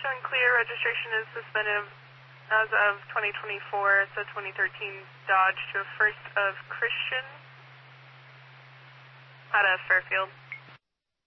showing clear. Registration is suspended as of 2024. It's a 2013 Dodge to a First of Christian out of Fairfield.